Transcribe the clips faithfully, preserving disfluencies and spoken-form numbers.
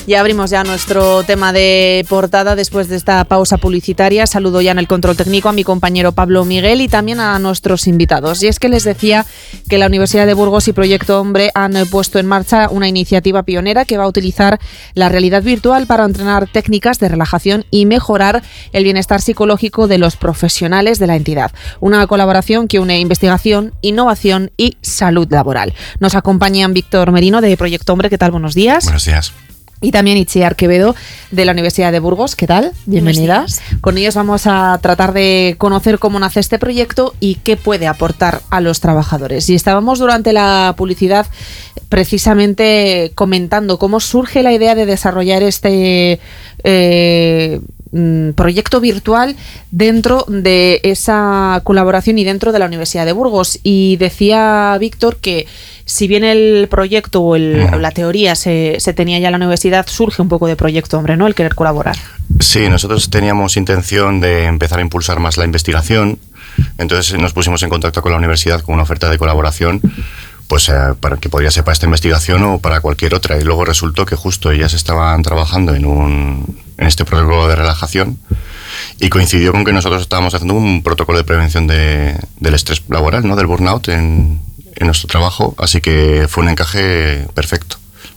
Y abrimos ya nuestro tema de portada después de esta pausa publicitaria. Saludo ya en el control técnico a mi compañero Pablo Miguel y también a nuestros invitados. Y es que les decía que la Universidad de Burgos y Proyecto Hombre han puesto en marcha una iniciativa pionera que va a utilizar la realidad virtual para entrenar técnicas de relajación y mejorar el bienestar psicológico de los profesionales de la entidad. Una colaboración que une investigación, innovación y salud laboral. Nos acompañan Víctor Merino de Proyecto Hombre. ¿Qué tal? Buenos días. Buenos días. Y también Itziar Quevedo de la Universidad de Burgos. ¿Qué tal? Bienvenida. Con ellos vamos a tratar de conocer cómo nace este proyecto y qué puede aportar a los trabajadores. Y estábamos durante la publicidad precisamente comentando cómo surge la idea de desarrollar este eh, proyecto virtual dentro de esa colaboración y dentro de la Universidad de Burgos. Y decía Víctor que si bien el proyecto o el, uh-huh. la teoría se, se tenía ya en la universidad, surge un poco de Proyecto Hombre, ¿no? El querer colaborar. Sí, nosotros teníamos intención de empezar a impulsar más la investigación, entonces nos pusimos en contacto con la universidad con una oferta de colaboración, pues eh, para que podría ser para esta investigación o para cualquier otra, y luego resultó que justo ellas estaban trabajando en un en este protocolo de relajación y coincidió con que nosotros estábamos haciendo un protocolo de prevención de, del estrés laboral, ¿no? Del burnout en en nuestro trabajo, así que fue un encaje perfecto.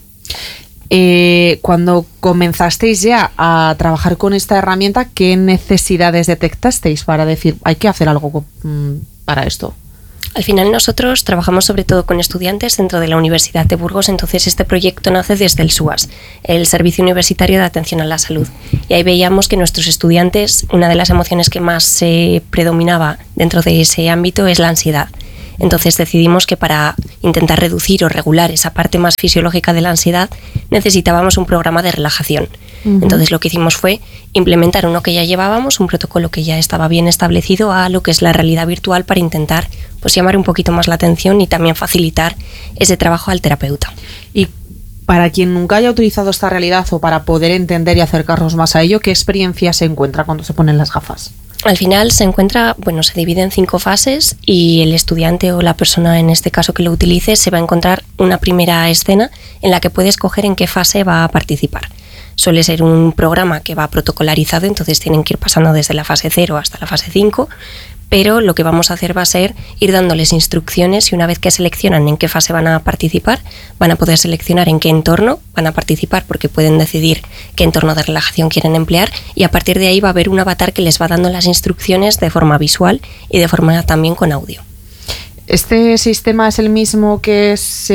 Eh, cuando comenzasteis ya a trabajar con esta herramienta, ¿qué necesidades detectasteis para decir, hay que hacer algo mm, para esto? Al final nosotros trabajamos sobre todo con estudiantes dentro de la Universidad de Burgos, entonces este proyecto nace desde el SUAS, el Servicio Universitario de Atención a la Salud. Y ahí veíamos que nuestros estudiantes, una de las emociones que más se eh, predominaba dentro de ese ámbito es la ansiedad. Entonces decidimos que para intentar reducir o regular esa parte más fisiológica de la ansiedad necesitábamos un programa de relajación. Uh-huh. Entonces lo que hicimos fue implementar uno que ya llevábamos, un protocolo que ya estaba bien establecido a lo que es la realidad virtual para intentar pues llamar un poquito más la atención y también facilitar ese trabajo al terapeuta. Y para quien nunca haya utilizado esta realidad o para poder entender y acercarnos más a ello, ¿qué experiencia se encuentra cuando se ponen las gafas? Al final se encuentra, bueno, se divide en cinco fases y el estudiante o la persona en este caso que lo utilice se va a encontrar una primera escena en la que puede escoger en qué fase va a participar. Suele ser un programa que va protocolarizado, entonces tienen que ir pasando desde la fase cero hasta la fase cinco, pero lo que vamos a hacer va a ser ir dándoles instrucciones y una vez que seleccionan en qué fase van a participar, van a poder seleccionar en qué entorno van a participar porque pueden decidir qué entorno de relajación quieren emplear y a partir de ahí va a haber un avatar que les va dando las instrucciones de forma visual y de forma también con audio. ¿Este sistema es el mismo que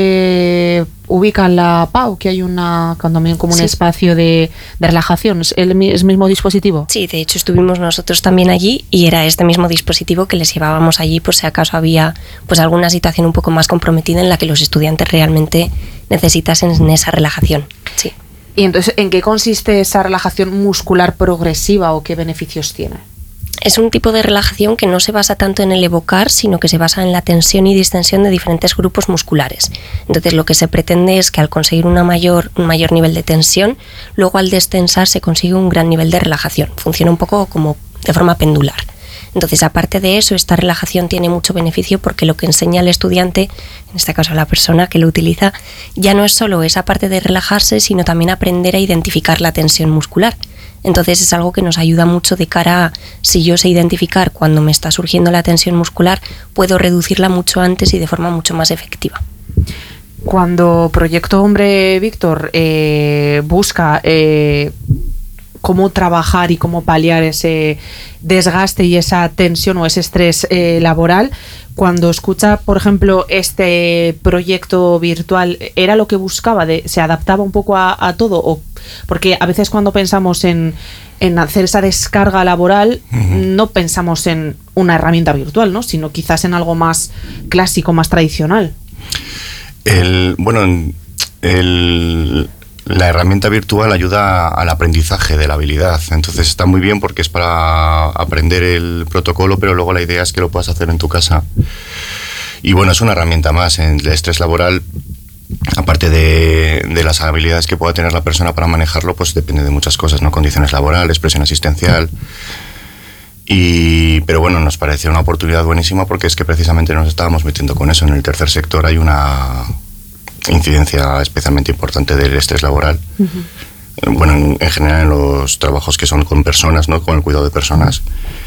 se ubica en la P A U, que hay una también como un sí. espacio de, de relajación? ¿Es el, ¿Es el mismo dispositivo? Sí, de hecho estuvimos nosotros también allí y era este mismo dispositivo que les llevábamos allí por si acaso había pues alguna situación un poco más comprometida en la que los estudiantes realmente necesitasen esa relajación. Sí. ¿Y entonces en qué consiste esa relajación muscular progresiva o qué beneficios tiene? Es un tipo de relajación que no se basa tanto en el evocar, sino que se basa en la tensión y distensión de diferentes grupos musculares. Entonces lo que se pretende es que al conseguir una mayor, un mayor nivel de tensión, luego al destensar se consigue un gran nivel de relajación. Funciona un poco como de forma pendular. Entonces, aparte de eso, esta relajación tiene mucho beneficio porque lo que enseña al estudiante, en este caso a la persona que lo utiliza, ya no es solo esa parte de relajarse, sino también aprender a identificar la tensión muscular. Entonces es algo que nos ayuda mucho de cara a, si yo sé identificar cuando me está surgiendo la tensión muscular, puedo reducirla mucho antes y de forma mucho más efectiva. Cuando Proyecto Hombre, Víctor, eh, busca eh, cómo trabajar y cómo paliar ese desgaste y esa tensión o ese estrés eh, laboral, cuando escucha, por ejemplo, este proyecto virtual, ¿era lo que buscaba? De, ¿Se adaptaba un poco a, a todo? O, porque a veces cuando pensamos en, en hacer esa descarga laboral, uh-huh. no pensamos en una herramienta virtual, ¿no? Sino quizás en algo más clásico, más tradicional. El, bueno, el, la herramienta virtual ayuda al aprendizaje de la habilidad, entonces está muy bien porque es para aprender el protocolo, pero luego la idea es que lo puedas hacer en tu casa. Y bueno, es una herramienta más en el estrés laboral. Aparte de, de las habilidades que pueda tener la persona para manejarlo, pues depende de muchas cosas, ¿no? Condiciones laborales, presión asistencial. Y, pero bueno, nos pareció una oportunidad buenísima porque es que precisamente nos estábamos metiendo con eso. En el tercer sector hay una incidencia especialmente importante del estrés laboral. Uh-huh. bueno, en, en general en los trabajos que son con personas, ¿no? Con el cuidado de personas.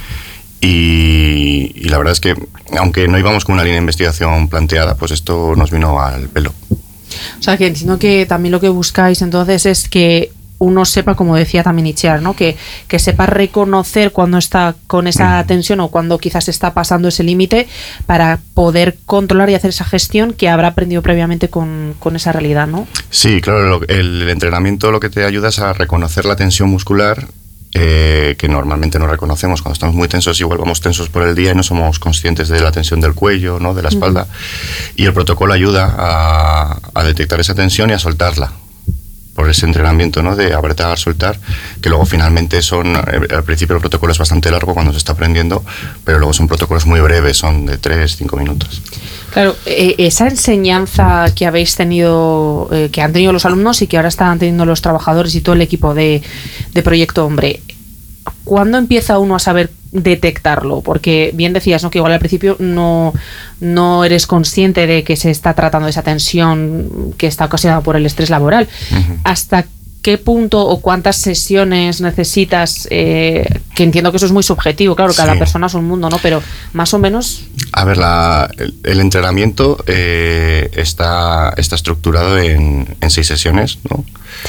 Y, y la verdad es que, aunque no íbamos con una línea de investigación planteada, pues esto nos vino al pelo. O sea, que entiendo que también lo que buscáis entonces es que uno sepa, como decía también Itziar, ¿no? Que, que sepa reconocer cuando está con esa tensión o cuando quizás está pasando ese límite para poder controlar y hacer esa gestión que habrá aprendido previamente con, con esa realidad, ¿no? Sí, claro, lo, el, el entrenamiento lo que te ayuda es a reconocer la tensión muscular, eh, que normalmente no reconocemos cuando estamos muy tensos. Igual vamos tensos por el día y no somos conscientes de la tensión del cuello, ¿no? De la espalda. Uh-huh. Y el protocolo ayuda a, a detectar esa tensión y a soltarla por ese entrenamiento, ¿no? De apretar, soltar, que luego finalmente son, al principio el protocolo es bastante largo cuando se está aprendiendo, pero luego son protocolos muy breves, son de tres, cinco minutos. Claro, eh, esa enseñanza que habéis tenido, eh, que han tenido los alumnos y que ahora están teniendo los trabajadores y todo el equipo de, de Proyecto Hombre, ¿cuándo empieza uno a saber detectarlo? Porque bien decías, ¿no? Que igual al principio no, no eres consciente de que se está tratando esa tensión que está ocasionada por el estrés laboral. Uh-huh. ¿Hasta qué punto o cuántas sesiones necesitas? Eh, que entiendo que eso es muy subjetivo, claro, cada sí. persona es un mundo, ¿no? Pero más o menos... A ver, la, el, el entrenamiento eh, está, está estructurado en, en seis sesiones, ¿no?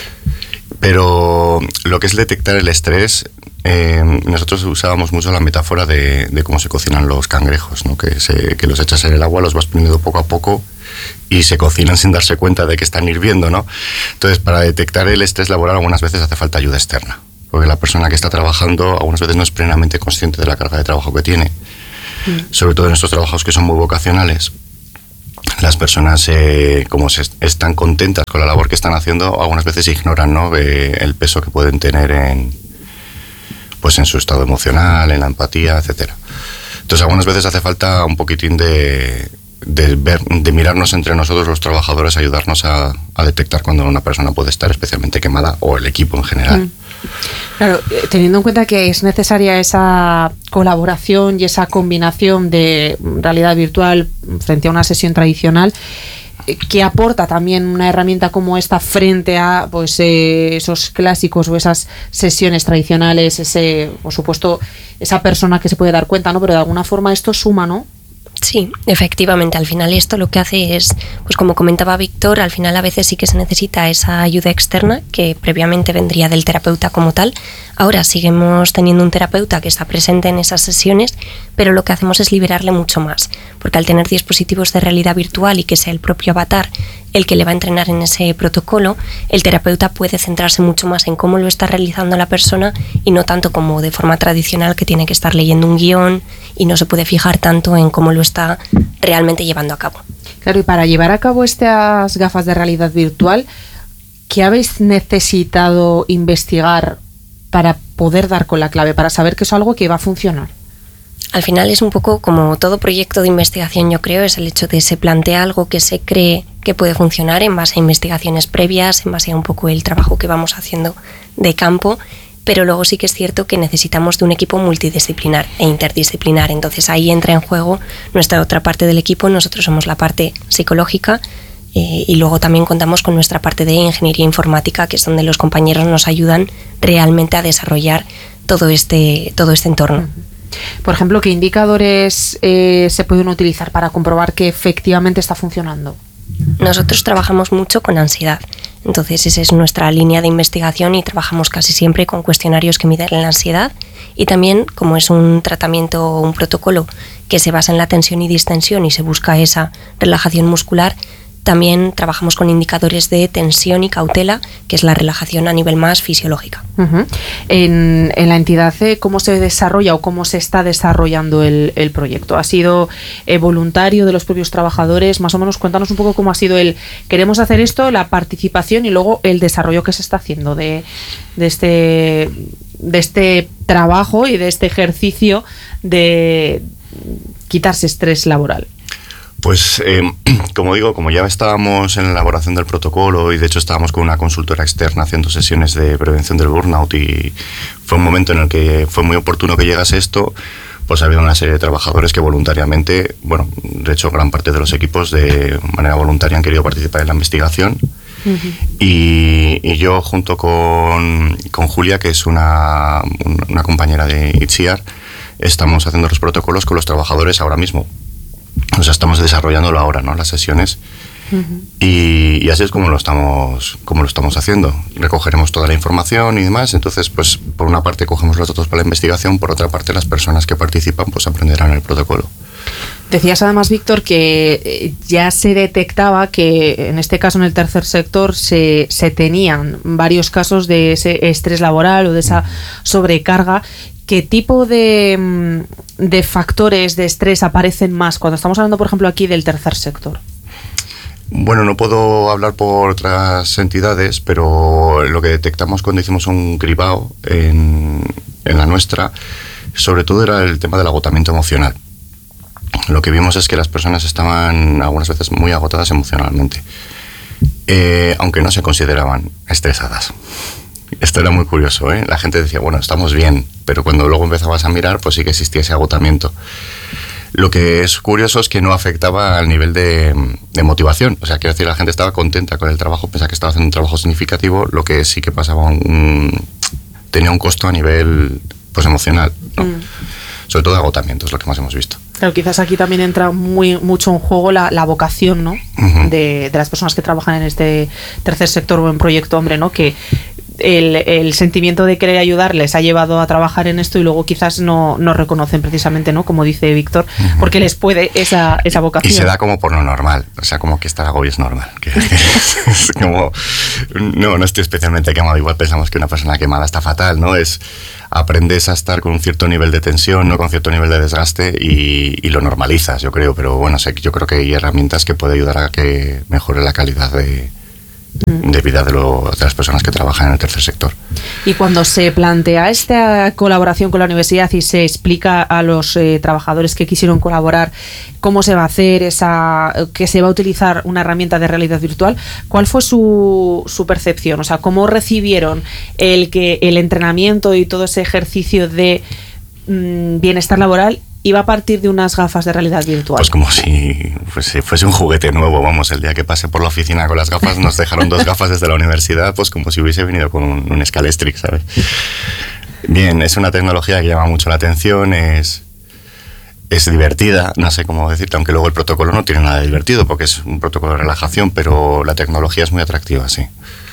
Pero lo que es detectar el estrés, eh, nosotros usábamos mucho la metáfora de, de cómo se cocinan los cangrejos, ¿no? Que, se, que los echas en el agua, los vas poniendo poco a poco y se cocinan sin darse cuenta de que están hirviendo, ¿no? Entonces, para detectar el estrés laboral algunas veces hace falta ayuda externa, porque la persona que está trabajando algunas veces no es plenamente consciente de la carga de trabajo que tiene, mm. sobre todo en estos trabajos que son muy vocacionales. Las personas, eh, como se están contentas con la labor que están haciendo, algunas veces ignoran, ¿no? Eh, el peso que pueden tener en, pues en su estado emocional, en la empatía, etcétera. Entonces, algunas veces hace falta un poquitín de, de, ver, de mirarnos entre nosotros los trabajadores, ayudarnos a, a detectar cuando una persona puede estar especialmente quemada, o el equipo en general. Mm. Claro, teniendo en cuenta que es necesaria esa colaboración y esa combinación de realidad virtual frente a una sesión tradicional, ¿qué aporta también una herramienta como esta frente a pues eh, esos clásicos o esas sesiones tradicionales, ese, por supuesto, esa persona que se puede dar cuenta, ¿no? Pero de alguna forma esto suma, ¿no? Sí, efectivamente, al final esto lo que hace es, pues como comentaba Víctor, al final a veces sí que se necesita esa ayuda externa que previamente vendría del terapeuta como tal. Ahora seguimos teniendo un terapeuta que está presente en esas sesiones, pero lo que hacemos es liberarle mucho más, porque al tener dispositivos de realidad virtual y que sea el propio avatar el que le va a entrenar en ese protocolo, el terapeuta puede centrarse mucho más en cómo lo está realizando la persona y no tanto como de forma tradicional, que tiene que estar leyendo un guión y no se puede fijar tanto en cómo lo está realmente llevando a cabo. Claro, y para llevar a cabo estas gafas de realidad virtual, ¿qué habéis necesitado investigar para poder dar con la clave, para saber que es algo que va a funcionar? Al final es un poco como todo proyecto de investigación, yo creo, es el hecho de se plantea algo que se cree que puede funcionar en base a investigaciones previas, en base a un poco el trabajo que vamos haciendo de campo, pero luego sí que es cierto que necesitamos de un equipo multidisciplinar e interdisciplinar. Entonces ahí entra en juego nuestra otra parte del equipo. Nosotros somos la parte psicológica eh, y luego también contamos con nuestra parte de ingeniería informática, que es donde los compañeros nos ayudan realmente a desarrollar todo este, todo este entorno. Por ejemplo, ¿qué indicadores eh, se pueden utilizar para comprobar que efectivamente está funcionando? Nosotros trabajamos mucho con ansiedad, entonces esa es nuestra línea de investigación y trabajamos casi siempre con cuestionarios que miden la ansiedad, y también, como es un tratamiento o un protocolo que se basa en la tensión y distensión y se busca esa relajación muscular, también trabajamos con indicadores de tensión y cautela, que es la relajación a nivel más fisiológica. Uh-huh. En, en la entidad, ¿cómo se desarrolla o cómo se está desarrollando el, el proyecto? ¿Ha sido eh, voluntario de los propios trabajadores? Más o menos cuéntanos un poco cómo ha sido el queremos hacer esto, la participación y luego el desarrollo que se está haciendo de, de, este, de este trabajo y de este ejercicio de quitarse estrés laboral. Pues, eh, como digo, como ya estábamos en la elaboración del protocolo y de hecho estábamos con una consultora externa haciendo sesiones de prevención del burnout, y fue un momento en el que fue muy oportuno que llegase esto, pues había una serie de trabajadores que voluntariamente, bueno, de hecho gran parte de los equipos de manera voluntaria han querido participar en la investigación, Uh-huh. y, y yo junto con, con Julia, que es una, una compañera de Itziar, estamos haciendo los protocolos con los trabajadores ahora mismo. O sea, estamos desarrollándolo ahora, ¿no? Las sesiones. Uh-huh. y, y así es como lo estamos como lo estamos haciendo. Recogeremos toda la información y demás. Entonces, pues, por una parte cogemos los datos para la investigación, por otra parte las personas que participan pues aprenderán el protocolo. Decías además, Víctor, que ya se detectaba que en este caso en el tercer sector se, se tenían varios casos de ese estrés laboral o de esa sobrecarga. ¿Qué tipo de, de factores de estrés aparecen más cuando estamos hablando, por ejemplo, aquí del tercer sector? Bueno, no puedo hablar por otras entidades, pero lo que detectamos cuando hicimos un cribado en, en la nuestra, sobre todo era el tema del agotamiento emocional. Lo que vimos es que las personas estaban algunas veces muy agotadas emocionalmente, eh, aunque no se consideraban estresadas. Esto era muy curioso, ¿eh? La gente decía, bueno, estamos bien, pero cuando luego empezabas a mirar, pues sí que existía ese agotamiento. Lo que es curioso es que no afectaba al nivel de, de motivación. O sea, quiero decir, la gente estaba contenta con el trabajo, pensaba que estaba haciendo un trabajo significativo, lo que sí que pasaba, un, tenía un costo a nivel pues emocional, ¿no? Mm. Sobre todo agotamiento, es lo que más hemos visto. Claro, quizás aquí también entra muy mucho en juego la, la vocación, ¿no? Uh-huh. de, de las personas que trabajan en este tercer sector o en Proyecto Hombre, ¿no? Que el, el sentimiento de querer ayudar les ha llevado a trabajar en esto y luego quizás no, no reconocen precisamente, ¿no? Como dice Víctor, uh-huh. porque les puede esa, esa vocación. Y se da como por lo normal, o sea, como que estar agobio es normal. Que, es como, no, no estoy especialmente quemado, igual pensamos que una persona quemada está fatal, ¿no? Es... aprendes a estar con un cierto nivel de tensión, no con cierto nivel de desgaste y, y lo normalizas, yo creo. Pero bueno, sé, yo creo que hay herramientas que pueden ayudar a que mejore la calidad de, de vida de, lo, de las personas que trabajan en el tercer sector. Y cuando se plantea esta colaboración con la universidad y se explica a los eh, trabajadores que quisieron colaborar cómo se va a hacer, esa, que se va a utilizar una herramienta de realidad virtual, ¿cuál fue su, su percepción? O sea, ¿cómo recibieron el que el entrenamiento y todo ese ejercicio de mmm, bienestar laboral iba a partir de unas gafas de realidad virtual? Pues como si fuese, fuese un juguete nuevo, vamos, el día que pasé por la oficina con las gafas nos dejaron dos gafas desde la universidad, pues como si hubiese venido con un, un Scalestric, ¿sabes? Bien, es una tecnología que llama mucho la atención, es... es divertida, no sé cómo decirte, aunque luego el protocolo no tiene nada de divertido porque es un protocolo de relajación, pero la tecnología es muy atractiva, sí.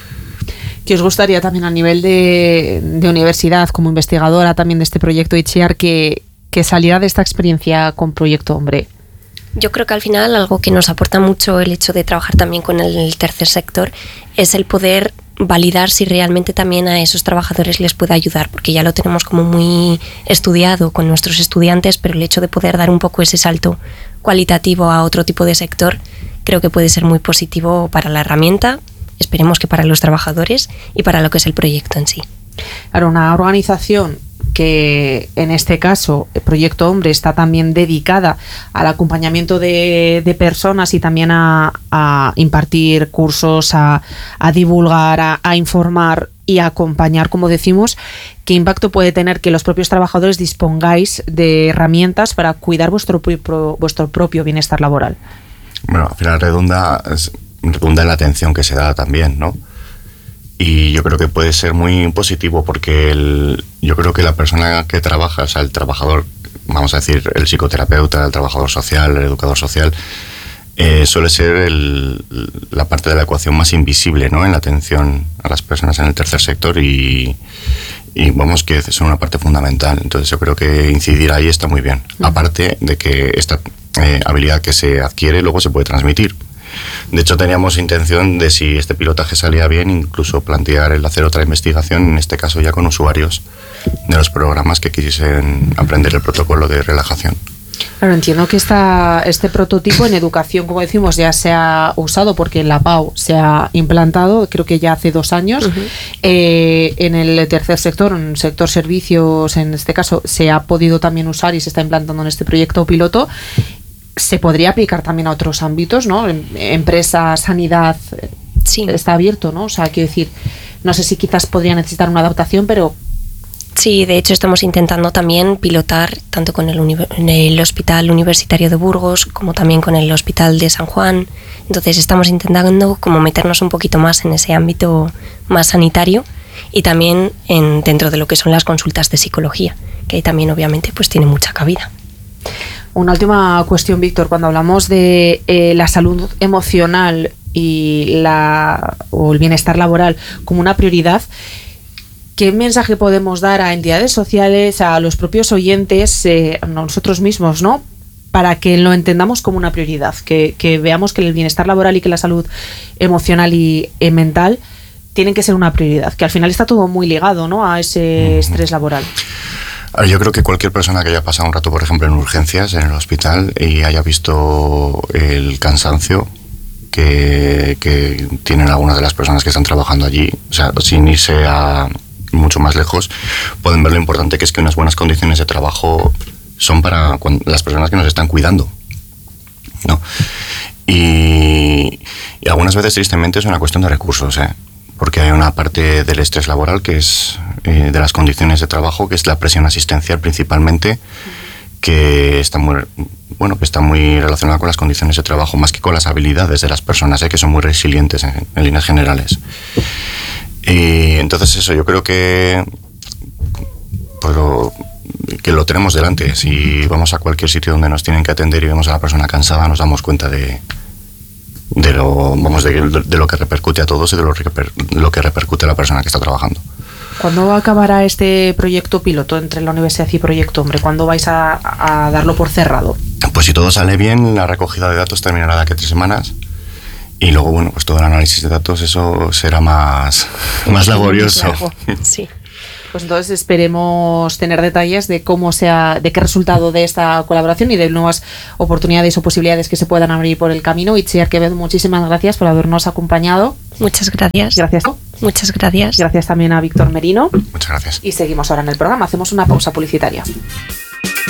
¿Qué os gustaría también a nivel de, de universidad, como investigadora también de este proyecto Itziar, que, que saliera de esta experiencia con Proyecto Hombre? Yo creo que al final algo que nos aporta mucho el hecho de trabajar también con el tercer sector es el poder validar si realmente también a esos trabajadores les puede ayudar, porque ya lo tenemos como muy estudiado con nuestros estudiantes, pero el hecho de poder dar un poco ese salto cualitativo a otro tipo de sector creo que puede ser muy positivo para la herramienta, esperemos que para los trabajadores y para lo que es el proyecto en sí. Claro, una organización que en este caso, el Proyecto Hombre, está también dedicada al acompañamiento de, de personas y también a, a impartir cursos, a, a divulgar, a, a informar y a acompañar, como decimos. ¿Qué impacto puede tener que los propios trabajadores dispongáis de herramientas para cuidar vuestro, pro, vuestro propio bienestar laboral? Bueno, al final redunda, redunda en la atención que se da también, ¿no? Y yo creo que puede ser muy positivo porque el, yo creo que la persona que trabaja, o sea, el trabajador, vamos a decir, el psicoterapeuta, el trabajador social, el educador social, eh, suele ser el, la parte de la ecuación más invisible, ¿no? En la atención a las personas en el tercer sector y, y vamos que son una parte fundamental. Entonces yo creo que incidir ahí está muy bien. Uh-huh. Aparte de que esta eh, habilidad que se adquiere luego se puede transmitir. De hecho, teníamos intención de, si este pilotaje salía bien, incluso plantear el hacer otra investigación, en este caso ya con usuarios de los programas que quisiesen aprender el protocolo de relajación. Claro, entiendo que esta, este prototipo en educación, como decimos, ya se ha usado porque en la P A U se ha implantado, creo que ya hace dos años. Uh-huh. Eh, en el tercer sector, en el sector servicios, en este caso, se ha podido también usar y se está implantando en este proyecto piloto. Se podría aplicar también a otros ámbitos, ¿no? Empresa, sanidad, sí. Está abierto, ¿no? O sea, quiero decir, no sé si quizás podría necesitar una adaptación, pero Sí, de hecho estamos intentando también pilotar tanto con el, uni- el Hospital Universitario de Burgos como también con el Hospital de San Juan. Entonces estamos intentando como meternos un poquito más en ese ámbito más sanitario y también en, dentro de lo que son las consultas de psicología, que ahí también obviamente pues tiene mucha cabida. Una última cuestión, Víctor. Cuando hablamos de eh, la salud emocional y la, o el bienestar laboral como una prioridad, ¿qué mensaje podemos dar a entidades sociales, a los propios oyentes, eh, a nosotros mismos, ¿no?, para que lo entendamos como una prioridad? Que, que veamos que el bienestar laboral y que la salud emocional y eh, mental tienen que ser una prioridad, que al final está todo muy ligado, ¿no?, a ese estrés laboral. Yo creo que cualquier persona que haya pasado un rato, por ejemplo, en urgencias, en el hospital, y haya visto el cansancio que, que tienen algunas de las personas que están trabajando allí, o sea, sin irse a mucho más lejos, pueden ver lo importante que es que unas buenas condiciones de trabajo son para las personas que nos están cuidando, ¿no? Y, y algunas veces, tristemente, es una cuestión de recursos, ¿eh? Porque hay una parte del estrés laboral que es eh, de las condiciones de trabajo, que es la presión asistencial principalmente, que está muy bueno que está muy relacionada con las condiciones de trabajo más que con las habilidades de las personas, ¿eh? Que son muy resilientes en, en líneas generales. Y entonces eso, yo creo que pues lo, que lo tenemos delante. Si vamos a cualquier sitio donde nos tienen que atender y vemos a la persona cansada, nos damos cuenta de de lo vamos de, de lo que repercute a todos y de lo, reper, lo que repercute a la persona que está trabajando. ¿Cuándo acabará este proyecto piloto entre la universidad y Proyecto Hombre? ¿Cuándo vais a, a darlo por cerrado? Pues si todo sale bien, la recogida de datos terminará de aquí a tres semanas. Y luego, bueno, pues todo el análisis de datos, eso será más, más laborioso. Sí. Pues entonces esperemos tener detalles de cómo sea, de qué resultado de esta colaboración y de nuevas oportunidades o posibilidades que se puedan abrir por el camino. Itziar Quevedo, muchísimas gracias por habernos acompañado. Muchas gracias. Gracias. Muchas gracias. Gracias también a Víctor Merino. Muchas gracias. Y seguimos ahora en el programa. Hacemos una pausa publicitaria.